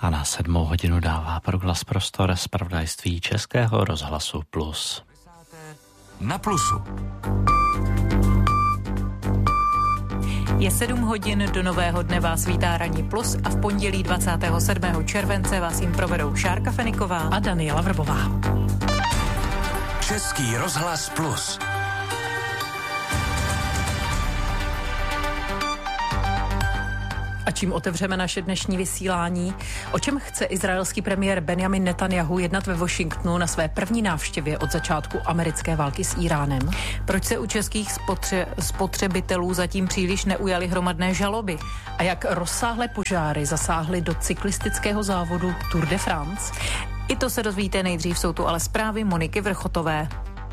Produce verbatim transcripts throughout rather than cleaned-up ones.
A na sedmou hodinu dává proglas prostor zpravodajství Českého rozhlasu Plus. Na Plusu. Je sedm hodin, do nového dne vás vítá Ranní Plus a v pondělí dvacátého sedmého července vás jim provedou Šárka Feniková a Daniela Vrbová. Český rozhlas Plus. A čím otevřeme naše dnešní vysílání? O čem chce izraelský premiér Benjamin Netanjahu jednat ve Washingtonu na své první návštěvě od začátku americké války s Íránem? Proč se u českých spotře- spotřebitelů zatím příliš neujaly hromadné žaloby? A jak rozsáhlé požáry zasáhly do cyklistického závodu Tour de France? I to se dozvíte nejdřív, jsou tu ale zprávy Moniky Vrchotové.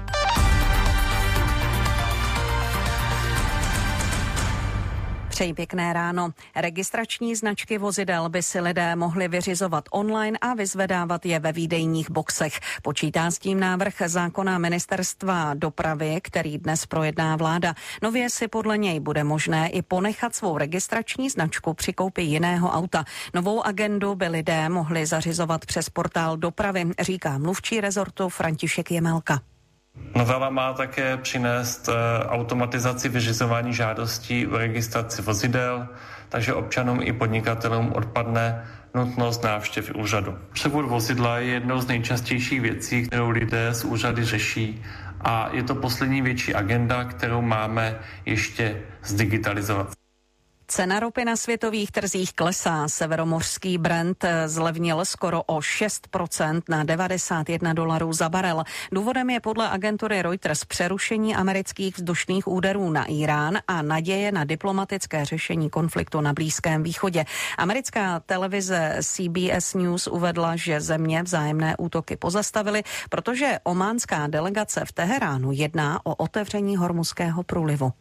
Přeji pěkné ráno. Registrační značky vozidel by si lidé mohli vyřizovat online a vyzvedávat je ve výdejních boxech. Počítá s tím návrh zákona Ministerstva dopravy, který dnes projedná vláda. Nově si podle něj bude možné i ponechat svou registrační značku při koupi jiného auta. Novou agendu by lidé mohli zařizovat přes portál dopravy, říká mluvčí rezortu František Jemelka. Novela má také přinést automatizaci vyřizování žádostí o registraci vozidel, takže občanům i podnikatelům odpadne nutnost návštěv úřadu. Převod vozidla je jednou z nejčastějších věcí, kterou lidé z úřady řeší, a je to poslední větší agenda, kterou máme ještě zdigitalizovat. Cena ropy na světových trzích klesá. Severomořský Brent zlevnil skoro o šest procent na devadesát jedna dolarů za barel. Důvodem je podle agentury Reuters přerušení amerických vzdušných úderů na Írán a naděje na diplomatické řešení konfliktu na Blízkém východě. Americká televize C B S News uvedla, že země vzájemné útoky pozastavily, protože ománská delegace v Teheránu jedná o otevření Hormuzského průlivu.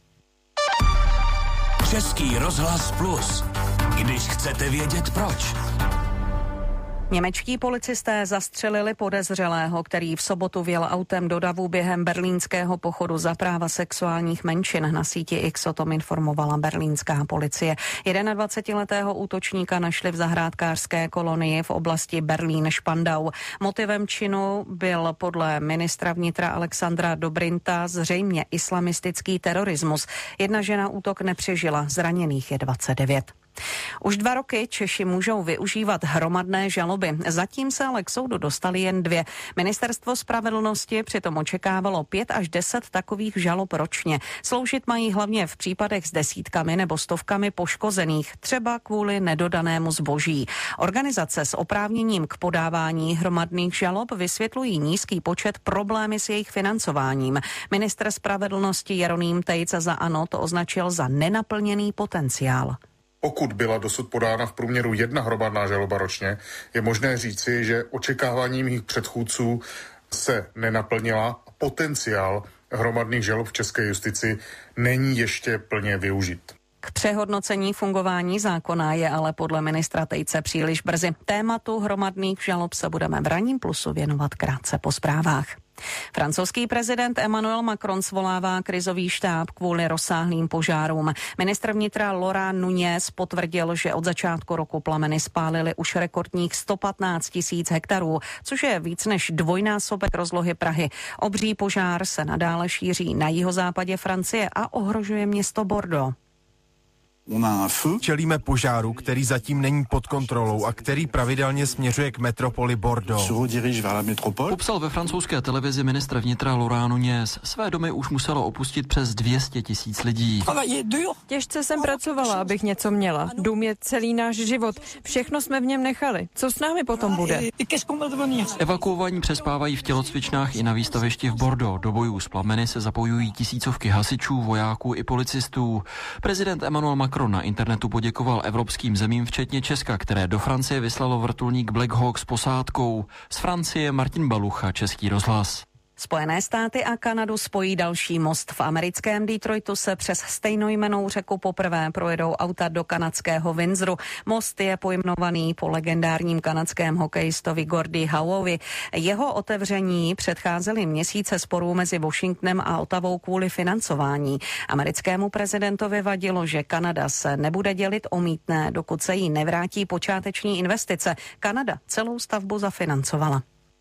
Český rozhlas Plus. Když chcete vědět proč. Němečtí policisté zastřelili podezřelého, který v sobotu vjel autem do davu během berlínského pochodu za práva sexuálních menšin. Na síti X o tom informovala berlínská policie. dvacetiletého útočníka našli v zahrádkářské kolonii v oblasti Berlín-Špandau. Motivem činu byl podle ministra vnitra Alexandra Dobrinta zřejmě islamistický terorismus. Jedna žena útok nepřežila, zraněných je dvacet devět. Už dva roky Češi můžou využívat hromadné žaloby. Zatím se ale k soudu dostali jen dvě. Ministerstvo spravedlnosti přitom očekávalo pět až deset takových žalob ročně. Sloužit mají hlavně v případech s desítkami nebo stovkami poškozených, třeba kvůli nedodanému zboží. Organizace s oprávněním k podávání hromadných žalob vysvětlují nízký počet, problémy s jejich financováním. Ministr spravedlnosti Jeroným Tejc za ANO to označil za nenaplněný potenciál. Pokud byla dosud podána v průměru jedna hromadná žaloba ročně, je možné říci, že očekávání mých předchůdců se nenaplnila. Potenciál hromadných žalob v české justici není ještě plně využit. K přehodnocení fungování zákona je ale podle ministra Tejce příliš brzy. Tématu hromadných žalob se budeme v Ranním Plusu věnovat krátce po zprávách. Francouzský prezident Emmanuel Macron svolává krizový štáb kvůli rozsáhlým požárům. Ministr vnitra Laurent Nunez potvrdil, že od začátku roku plameny spálily už rekordních sto patnáct tisíc hektarů, což je víc než dvojnásobek rozlohy Prahy. Obří požár se nadále šíří na jihozápadě Francie a ohrožuje město Bordeaux. Čelíme požáru, který zatím není pod kontrolou a který pravidelně směřuje k metropoli Bordeaux. Popsal ve francouzské televizi ministr vnitra Laurent Nunez. Své domy už muselo opustit přes dvě stě tisíc lidí. Těžce jsem pracovala, abych něco měla. Dům je celý náš život. Všechno jsme v něm nechali. Co s námi potom bude? Evakuovaní přespávají v tělocvičnách i na výstavišti v Bordeaux. Do bojů s plameny se zapojují tisícovky hasičů, vojáků i policistů. Prezident Emmanuel Macron na internetu poděkoval evropským zemím, včetně Česka, které do Francie vyslalo vrtulník Black Hawk s posádkou. Z Francie Martin Balucha, Český rozhlas. Spojené státy a Kanadu spojí další most. V americkém Detroitu se přes stejnojmennou řeku poprvé projedou auta do kanadského Windsoru. Most je pojmenovaný po legendárním kanadském hokejistovi Gordie Howeovi. Jeho otevření předcházely měsíce sporů mezi Washingtonem a Ottawou kvůli financování. Americkému prezidentovi vadilo, že Kanada se nebude dělit o mýtné, dokud se jí nevrátí počáteční investice. Kanada celou stavbu zafinancovala.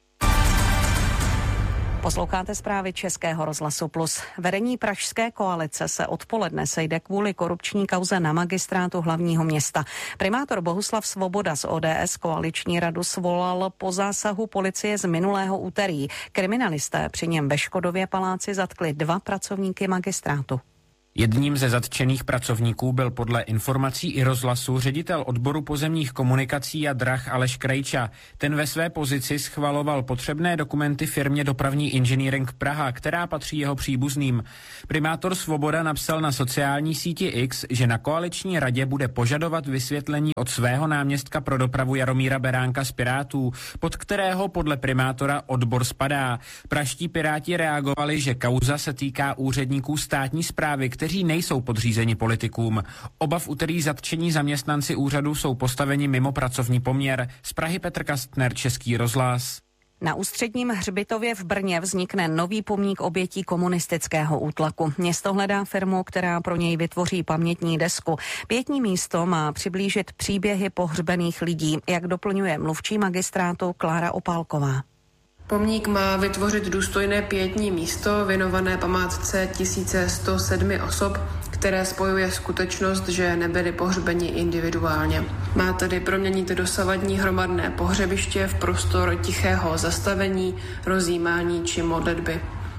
Posloucháte zprávy Českého rozhlasu Plus. Vedení pražské koalice se odpoledne sejde kvůli korupční kauze na magistrátu hlavního města. Primátor Bohuslav Svoboda z O D S koaliční radu svolal po zásahu policie z minulého úterý. Kriminalisté při něm ve Škodově paláci zatkli dva pracovníky magistrátu. Jedním ze zatčených pracovníků byl podle informací i rozhlasu ředitel odboru pozemních komunikací a drah Aleš Krejča. Ten ve své pozici schvaloval potřebné dokumenty firmě Dopravní inženýring Praha, která patří jeho příbuzným. Primátor Svoboda napsal na sociální síti X, že na koaliční radě bude požadovat vysvětlení od svého náměstka pro dopravu Jaromíra Beránka z Pirátů, pod kterého podle primátora odbor spadá. Pražští Piráti reagovali, že kauza se týká úředníků státní správy, kteří nejsou podřízeni politikům. Oba v úterý zatčení zaměstnanci úřadu jsou postaveni mimo pracovní poměr. Z Prahy Petr Kastner, Český rozhlas. Na Ústředním hřbitově v Brně vznikne nový pomník obětí komunistického útlaku. Město hledá firmu, která pro něj vytvoří pamětní desku. Pietní místo má přiblížit příběhy pohřbených lidí, jak doplňuje mluvčí magistrátu Klára Opálková. Pomník má vytvořit důstojné pietní místo věnované památce tisíc sto sedm osob, které spojuje skutečnost, že nebyli pohřbeni individuálně. Má tedy proměnit dosavadní hromadné pohřebiště v prostor tichého zastavení, rozjímání či modlitby.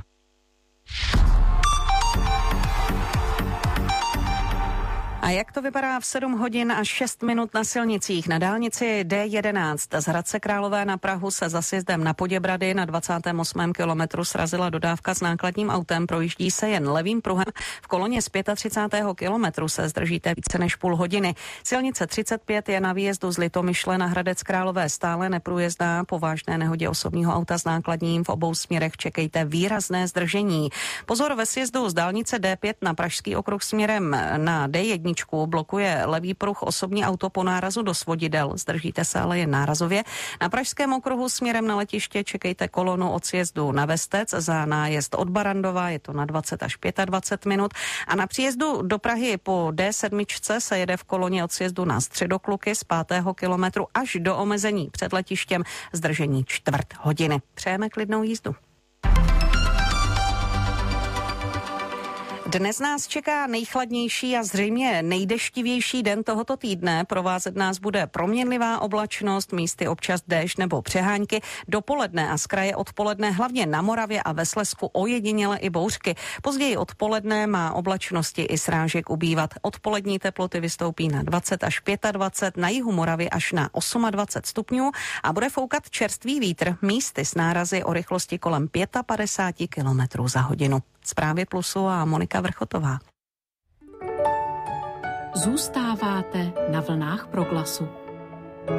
A jak to vypadá v sedm hodin a šest minut na silnicích? Na dálnici D jedenáct z Hradce Králové na Prahu se za sjezdem na Poděbrady na dvacátém osmém kilometru srazila dodávka s nákladním autem. Projíždí se jen levým pruhem. V koloně z třicátého pátého kilometru se zdržíte více než půl hodiny. Silnice třicet pět je na výjezdu z Litomyšle na Hradec Králové stále neprůjezdná. Po vážné nehodě osobního auta s nákladním v obou směrech čekejte výrazné zdržení. Pozor, ve sjezdu z dálnice D pět na Pražský okruh směrem na D jedna blokuje levý pruh osobní auto po nárazu do Svodidel. Zdržíte se ale jen nárazově. Na Pražském okruhu směrem na letiště čekejte kolonu od sjezdu na Vestec za nájezd od Barandova, je to na dvacet až dvacet pět minut. A na příjezdu do Prahy po D sedm se jede v koloně od sjezdu na Středokluky z pátého kilometru až do omezení před letištěm, zdržení čtvrt hodiny. Přejeme klidnou jízdu. Dnes nás čeká nejchladnější a zřejmě nejdeštivější den tohoto týdne. Provázet nás bude proměnlivá oblačnost, místy občas déšť nebo přehánky. Dopoledne a z kraje odpoledne hlavně na Moravě a ve Slezsku ojediněle i bouřky. Později odpoledne má oblačnosti i srážek ubývat. Odpolední teploty vystoupí na dvacet až dvacet pět, na jihu Moravy až na dvacet osm stupňů a bude foukat čerstvý vítr, místy s nárazy o rychlosti kolem padesát pět kilometrů za hodinu. Zprávy Plusu a Monika Vrchotová. Zůstáváte na vlnách Proglasu.